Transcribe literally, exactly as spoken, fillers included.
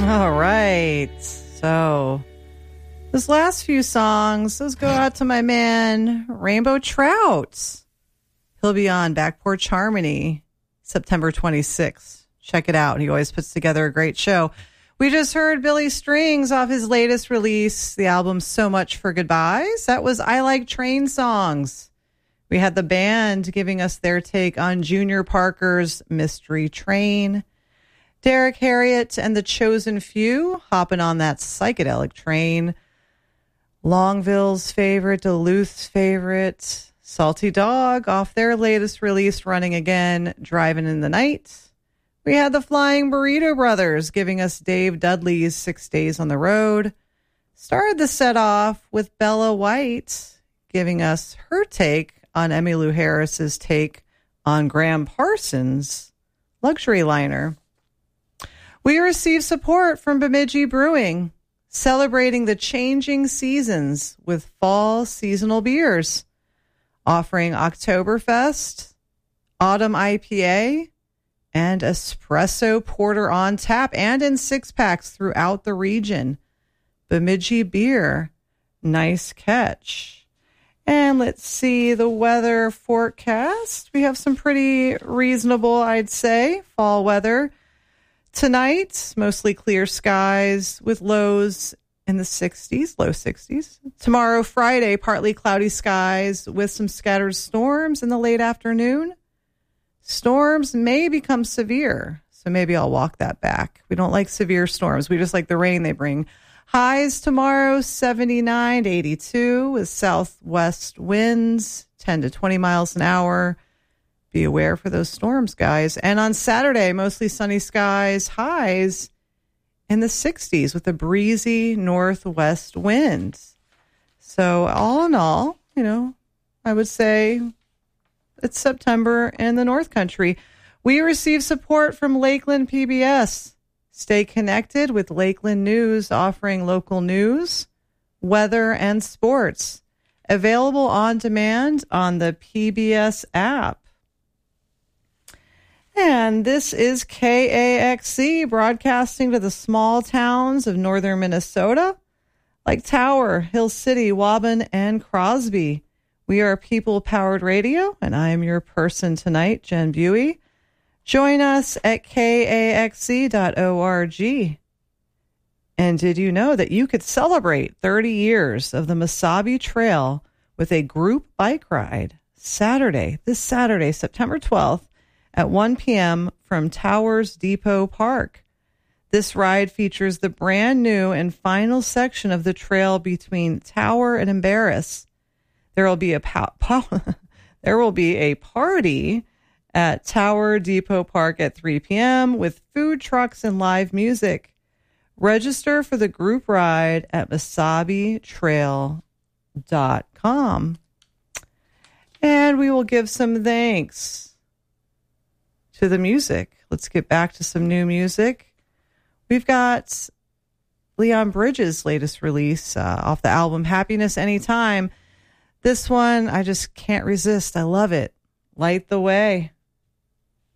All right. So those last few songs, those go out to my man, Rainbow Trout. He'll be on Back Porch Harmony September twenty-sixth. Check it out. He always puts together a great show. We just heard Billy Strings off his latest release, the album So Much for Goodbyes. That was I Like Train Songs. We had the band giving us their take on Junior Parker's Mystery Train. Derek Harriott and the Chosen Few hopping on that psychedelic train. Longville's favorite, Duluth's favorite, Salty Dog off their latest release, Running Again, Driving in the Night. We had the Flying Burrito Brothers giving us Dave Dudley's Six Days on the Road. Started the set off with Bella White giving us her take on Emmylou Harris's take on Graham Parsons' Luxury Liner. We received support from Bemidji Brewing, celebrating the changing seasons with fall seasonal beers, offering Oktoberfest, Autumn I P A, and Espresso Porter on tap and in six-packs throughout the region. Bemidji Beer, nice catch. And let's see the weather forecast. We have some pretty reasonable, I'd say, fall weather. Tonight, mostly clear skies with lows in the sixties, low sixties. Tomorrow, Friday, partly cloudy skies with some scattered storms in the late afternoon. Storms may become severe, so maybe I'll walk that back. We don't like severe storms. We just like the rain they bring. Highs tomorrow, seventy-nine to eighty-two with southwest winds, ten to twenty miles an hour. Be aware for those storms, guys. And on Saturday, mostly sunny skies, highs in the sixties with a breezy northwest wind. So all in all, you know, I would say it's September in the North Country. We receive support from Lakeland P B S. Stay connected with Lakeland News, offering local news, weather, and sports. Available on demand on the P B S app. And this is K A X C, broadcasting to the small towns of northern Minnesota, like Tower, Hill City, Waban, and Crosby. We are people-powered radio, and I am your person tonight, Jen Buey. Join us at K A X C dot org. And did you know that you could celebrate thirty years of the Mesabi Trail with a group bike ride Saturday, this Saturday, September twelfth, at one p.m. from Towers Depot Park. This ride features the brand new and final section of the trail between Tower and Embarrass. There will be a po- po- there will be a party at Tower Depot Park at three p.m. with food trucks and live music. Register for the group ride at mesabi trail dot com. And we will give some thanks to the music. Let's get back to some new music. We've got Leon Bridges' latest release uh, off the album Happiness Anytime. This one, I just can't resist. I love it. Light the Way.